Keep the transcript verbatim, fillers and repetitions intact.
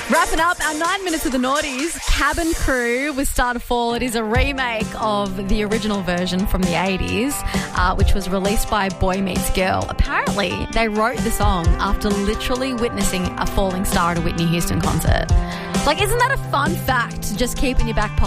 Wrapping up our nine minutes of the noughties, Cabin Crew with Star to Fall. It is a remake of the original version from the eighties, uh, which was released by Boy Meets Girl. Apparently, they wrote the song after literally witnessing a falling star at a Whitney Houston concert. Like, isn't that a fun fact to just keep in your back pocket?